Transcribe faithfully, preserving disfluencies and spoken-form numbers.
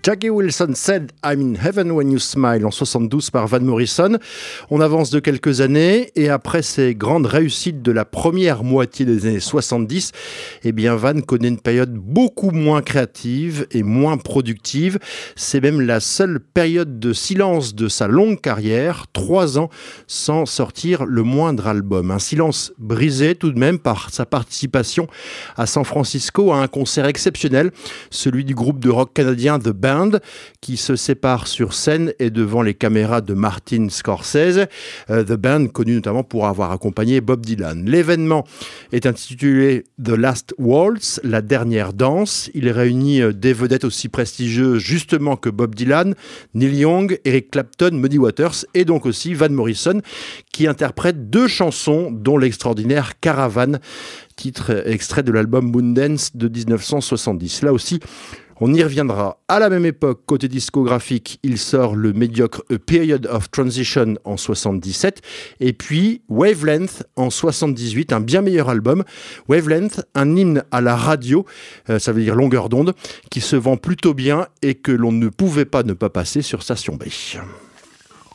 Jackie Wilson Said I'm in Heaven When You Smile en soixante-douze par Van Morrison. On avance de quelques années et après ces grandes réussites de la première moitié des années soixante-dix, eh bien Van connaît une période beaucoup moins créative et moins productive. C'est même la seule période de silence de sa longue carrière, trois ans sans sortir le moindre album. Un silence brisé tout de même par sa participation à San Francisco à un concert exceptionnel, celui du groupe de rock canadien The Band, qui se sépare sur scène et devant les caméras de Martin Scorsese. Uh, The Band, connu notamment pour avoir accompagné Bob Dylan. L'événement est intitulé The Last Waltz, la dernière danse. Il réunit des vedettes aussi prestigieuses justement que Bob Dylan, Neil Young, Eric Clapton, Muddy Waters et donc aussi Van Morrison, qui interprète deux chansons dont l'extraordinaire Caravan, titre extrait de l'album Moondance de dix-neuf cent soixante-dix. Là aussi, on y reviendra. À la même époque, côté discographique, il sort le médiocre A Period of Transition en soixante-dix-sept et puis Wavelength en soixante-dix-huit, un bien meilleur album. Wavelength, un hymne à la radio, euh, ça veut dire longueur d'onde, qui se vend plutôt bien et que l'on ne pouvait pas ne pas passer sur Station B.